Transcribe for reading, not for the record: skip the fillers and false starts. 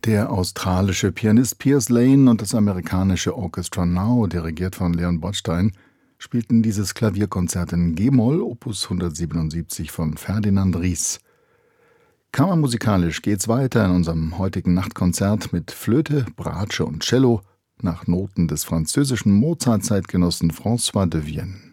Der australische Pianist Piers Lane und das amerikanische Orchestra Now, dirigiert von Leon Botstein, spielten dieses Klavierkonzert in G-Moll, Opus 177 von Ferdinand Ries. Kammermusikalisch geht's weiter in unserem heutigen Nachtkonzert mit Flöte, Bratsche und Cello nach Noten des französischen Mozart-Zeitgenossen François de Vienne.